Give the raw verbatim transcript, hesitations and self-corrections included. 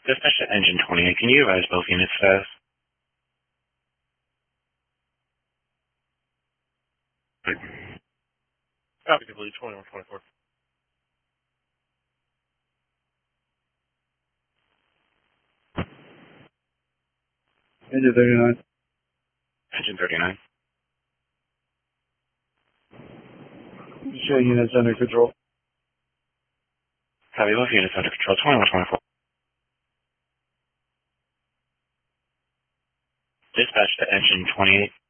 Dispatch to engine twenty-eight. Can you advise both units status? Copy, complete twenty-one twenty-four. Engine thirty-nine. Engine thirty-nine. Show units under control. Copy, both units under control. twenty-one twenty-four. Dispatch to engine twenty-eight.